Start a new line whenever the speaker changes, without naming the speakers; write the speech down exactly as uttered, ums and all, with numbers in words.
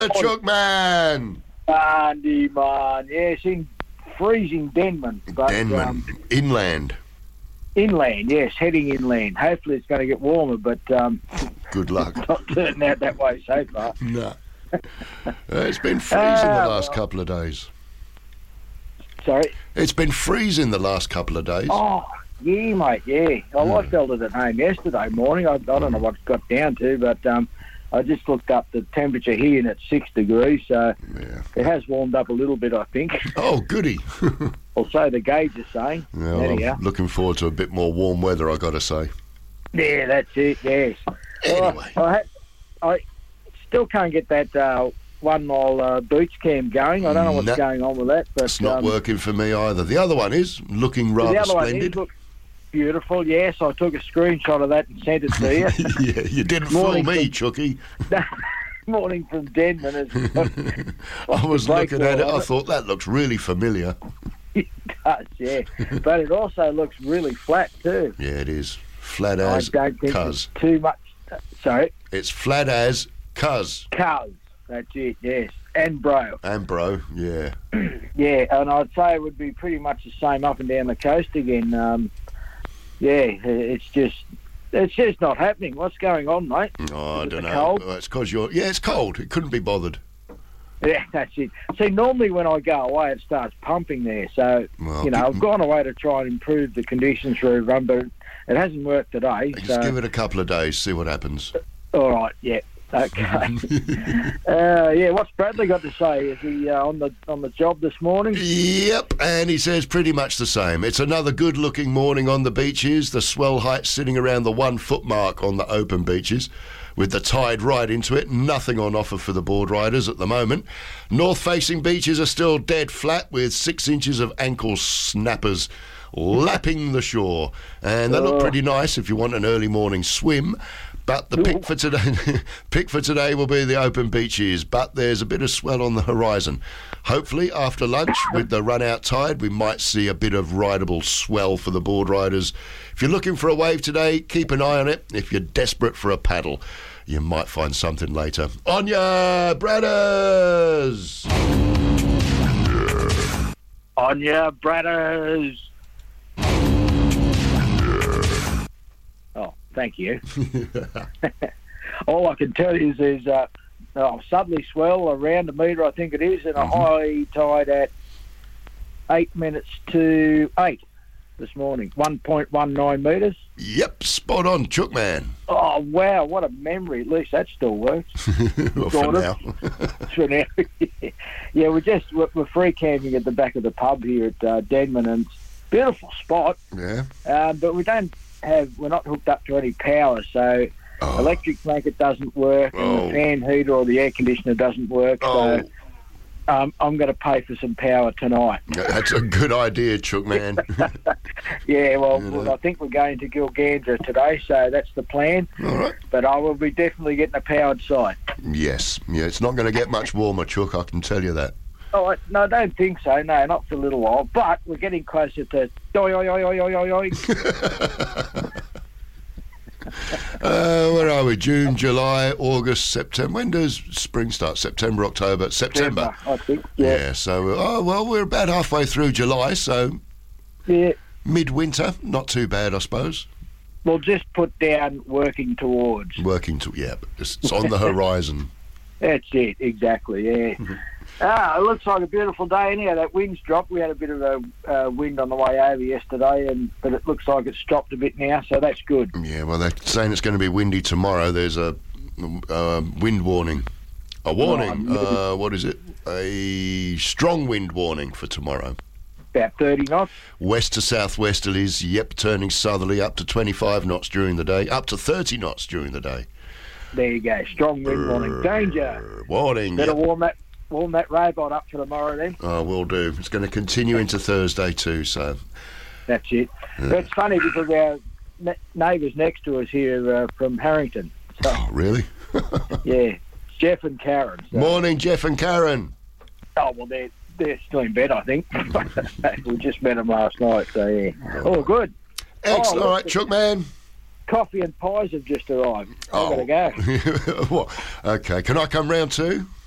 Chook man.
Andy, man. Yes, in freezing Denman. But,
Denman.
Um,
Inland.
Inland, yes, heading inland. Hopefully it's going to get warmer, but um,
good luck.
It's not turning out that way so far.
No. uh, it's been freezing
uh,
the last
well,
couple of days.
Sorry?
It's been freezing the last couple of days.
Oh, yeah, mate, yeah. Well,
Hmm.
I felt it at home yesterday morning. I, I don't know what it got down to, but um, I just looked up the temperature here and it's six degrees, so
Yeah.
it has warmed up a little bit, I think.
Oh, goody.
Or so the gauge is saying.
Yeah, well,
Anyhow.
I'm looking forward to a bit more warm weather, I got to say.
Yeah, that's it, yes.
Anyway.
Well, I, had, I still can't get that uh, one mile uh, beach cam going. I don't know what's
No.
going on with that. But
It's not
um,
working for me either. The other one is looking rather
the other
splendid.
one is, look, beautiful, yes. I took a screenshot of that and sent it to you.
Yeah, you didn't
Morning
fool me,
from-
Chooky.
Morning from Denman. Is,
I was
break
looking at it,
all
I
of it.
thought that looks really familiar.
It does, yeah. But it also looks really flat too.
Yeah, it is. Flat
I
as
don't think
cuz.
it's too much. Sorry,
It's flat as cuz.
cuz. That's it, yes. And bro.
And bro, yeah.
Yeah, and I'd say it would be pretty much the same up and down the coast again. Um, yeah, it's just it's just not happening. What's going on, mate?
Oh, I
Is it
don't
the
know.
cold?
Well, it's because you're... Yeah, it's cold. It couldn't be bothered.
Yeah, that's it. See, normally when I go away, it starts pumping there. So,
Well,
you know,
give-
I've gone away to try and improve the conditions for a run, but it hasn't worked today.
Just
So,
give it a couple of days, see what happens.
all right, yeah. Okay. uh, yeah, what's Bradley got to say? Is he uh, on the on the job this morning?
Yep, and he says pretty much the same. It's another good-looking morning on the beaches. The swell height sitting around the one-foot mark on the open beaches, with the tide right into it. Nothing on offer for the board riders at the moment. North-facing beaches are still dead flat, with six inches of ankle snappers lapping the shore, and they look
Oh.
pretty nice if you want an early morning swim. But the pick for today, pick for today will be the open beaches. But there's a bit of swell on the horizon. Hopefully, after lunch, with the run-out tide, we might see a bit of rideable swell for the board riders. If you're looking for a wave today, keep an eye on it. If you're desperate for a paddle, you might find something later. On ya, Bradders!
On your Bradders. Oh, thank you. All I can tell you is there's a oh, southerly swell around a metre, I think it is, and a high tide at eight minutes to eight this morning, one point one nine metres.
Yep, spot on, Chook man.
Oh, wow, what a memory. At least that still works.
Well, for
Sort of.
now.
For now. Yeah, we're just we're, we're free camping at the back of the pub here at uh, Denman, and it's a beautiful spot,
Yeah.
um, but we don't have, we're not hooked up to any power, so
Oh.
electric blanket doesn't work, and
Oh.
the fan heater or the air conditioner doesn't work,
Oh.
so um, I'm going to pay for some power tonight.
That's a good idea, Chook man.
Yeah, well,
You know.
well, I think we're going to Gilgandra today, so that's the plan,
All right.
but I will be definitely getting a powered site.
Yes. Yeah, it's not going to get much warmer, Chook, I can tell you that.
Oh, I- no, I don't think so. No, not for a little while. But we're getting closer to. Oi, oi, oi, oi, oi, oi, oi.
Uh, where are we? June, July, August, September. When does spring start? September, October, September.
I think. Yeah.
Yeah. So, oh well, we're about halfway through July, so
Yeah.
midwinter, not too bad, I suppose.
We'll just put down working towards.
Working to yeah, but it's, it's on the horizon.
That's it. Exactly. Yeah. Ah, it looks like a beautiful day. Anyhow, that wind's dropped. We had a bit of a uh, wind on the way over yesterday, and but it looks like it's dropped a bit now, so that's good.
Yeah. Well, they're saying it's going to be windy tomorrow. There's a, a wind warning. A warning.
Oh,
uh, what is it? A strong wind warning for tomorrow.
About thirty knots.
West to southwesterlies, yep, turning southerly up to twenty-five knots during the day, up to thirty knots during the day.
There you go. Strong wind warning. Danger.
Warning.
Better
Yep.
warm that warm that robot up for tomorrow then.
Oh, will do. It's going to continue into Thursday too, so...
That's it. It's funny because our ne- neighbours next to us here uh, from Harrington. So,
Oh, really?
yeah, Jeff and Karen. So,
Morning, Jeff and Karen.
oh, well, they're, they're still in bed, I think. We just met them last night, so yeah. Oh, good.
Excellent.
Oh,
All right,
look,
Chook man.
Coffee and pies have just arrived.
Oh.
I've got to go.
What? Okay, can I come round too?